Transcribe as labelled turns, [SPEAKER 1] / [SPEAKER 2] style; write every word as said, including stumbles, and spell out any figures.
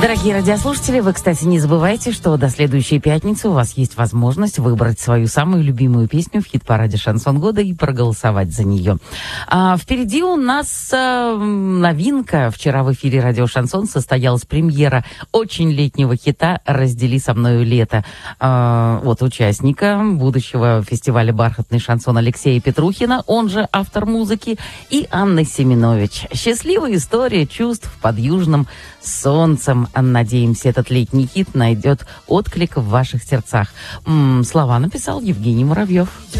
[SPEAKER 1] Дорогие радиослушатели, вы, кстати, не забывайте, что до следующей пятницы у вас есть возможность выбрать свою самую любимую песню в хит-параде «Шансон года» и проголосовать за нее. А впереди у нас а, новинка. Вчера в эфире «Радио Шансон» состоялась премьера очень летнего хита «Раздели со мною лето» а, от участника будущего фестиваля «Бархатный шансон» Алексея Петрухина, он же автор музыки, и Анны Семенович. Счастливая история чувств под южным солнцем. Надеемся, этот летний хит найдет отклик в ваших сердцах. М-м, слова написал Евгений Муравьев.